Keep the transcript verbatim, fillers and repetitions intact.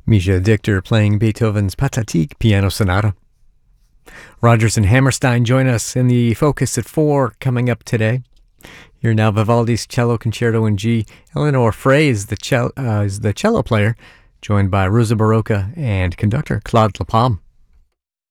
Misha Dichter playing Beethoven's Pathetique Piano Sonata. Rodgers and Hammerstein join us in the Focus at four coming up today. Here now Vivaldi's Cello Concerto in G. Eleanor Frey is the, cel- uh, is the cello player, joined by Rosa Barocca and conductor Claude Lapalme.